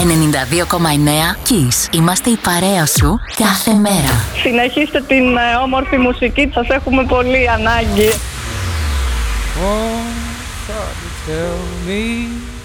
92,9 Kiss. Είμαστε η παρέα σου κάθε μέρα. Συνεχίστε την όμορφη μουσική, σας έχουμε πολύ ανάγκη. Tell me